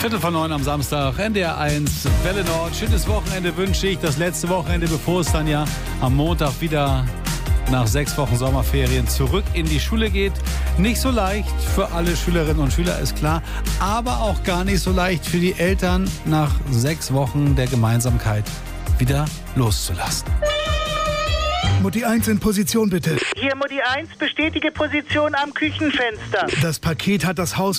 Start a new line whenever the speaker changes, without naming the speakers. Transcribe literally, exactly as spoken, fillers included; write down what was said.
Viertel von neun am Samstag, N D R eins, Welle Nord. Schönes Wochenende wünsche ich. Das letzte Wochenende, bevor es dann ja am Montag wieder nach sechs Wochen Sommerferien zurück in die Schule geht. Nicht so leicht für alle Schülerinnen und Schüler, ist klar. Aber auch gar nicht so leicht für die Eltern, nach sechs Wochen der Gemeinsamkeit wieder loszulassen.
Mutti eins in Position, bitte.
Hier, Mutti eins, bestätige Position am Küchenfenster.
Das Paket hat das Haus